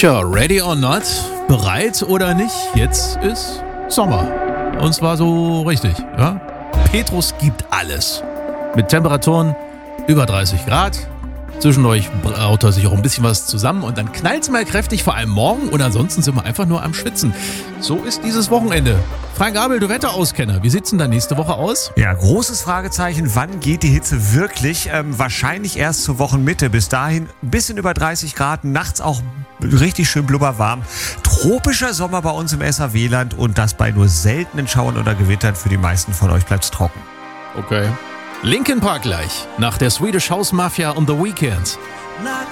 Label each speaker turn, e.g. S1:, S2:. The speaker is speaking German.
S1: Tja, ready or not? Bereit oder nicht? Jetzt ist Sommer. Und zwar so richtig, ja? Petrus gibt alles. Mit Temperaturen über 30 Grad. Zwischendurch braut er sich auch ein bisschen was zusammen und dann knallt es mal kräftig, vor allem morgen. Und ansonsten sind wir einfach nur am Schwitzen. So ist dieses Wochenende. Frank Abel, du Wetterauskenner, wie sieht's denn da nächste Woche aus?
S2: Ja, großes Fragezeichen, wann geht die Hitze wirklich? Wahrscheinlich erst zur Wochenmitte. Bis dahin ein bisschen über 30 Grad, nachts auch richtig schön blubberwarm. Tropischer Sommer bei uns im SAW-Land und das bei nur seltenen Schauern oder Gewittern. Für die meisten von euch bleibt's trocken.
S1: Okay. Linkin Park gleich, nach der Swedish House Mafia und The Weeknd.
S3: Not